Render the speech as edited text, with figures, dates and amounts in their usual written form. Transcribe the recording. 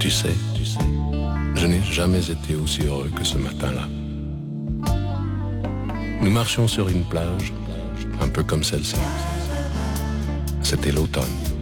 Tu sais, je n'ai jamais été aussi heureux que ce matin-là. Nous marchions sur une plage, un peu comme celle-ci. C'était l'automne.